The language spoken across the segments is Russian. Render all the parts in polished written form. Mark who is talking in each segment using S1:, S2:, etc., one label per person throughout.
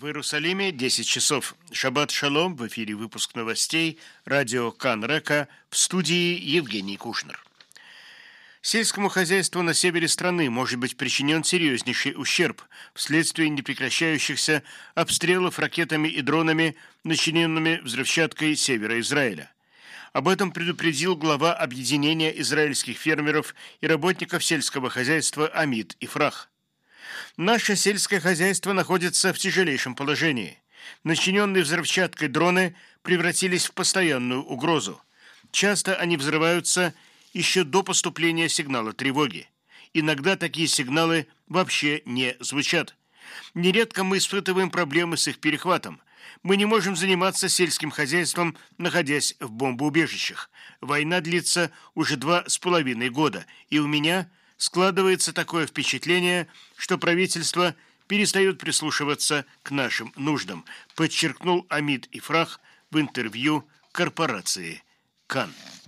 S1: В Иерусалиме 10 часов. Шаббат шалом. В эфире выпуск новостей. Радио Кан Река. В студии Евгений Кушнер. Сельскому хозяйству на севере страны может быть причинен серьезнейший ущерб вследствие непрекращающихся обстрелов ракетами и дронами, начиненными взрывчаткой севера Израиля. Об этом предупредил глава объединения израильских фермеров и работников сельского хозяйства Амид Ифрах. Наше сельское хозяйство находится в тяжелейшем положении. Начиненные взрывчаткой дроны превратились в постоянную угрозу. Часто они взрываются еще до поступления сигнала тревоги. Иногда такие сигналы вообще не звучат. Нередко мы испытываем проблемы с их перехватом. Мы не можем заниматься сельским хозяйством, находясь в бомбоубежищах. Война длится уже 2,5 года, и у меня складывается такое впечатление, что правительство перестает прислушиваться к нашим нуждам, подчеркнул Амид Ифрах в интервью корпорации Кан.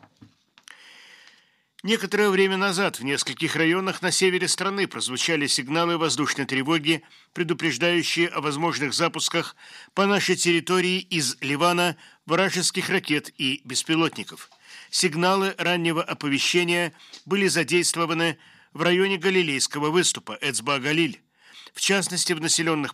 S1: Некоторое время назад в нескольких районах на севере страны прозвучали сигналы воздушной тревоги, предупреждающие о возможных запусках по нашей территории из Ливана вражеских ракет и беспилотников. Сигналы раннего оповещения были задействованы в районе Галилейского выступа Эцба-Галиль, в частности в населенных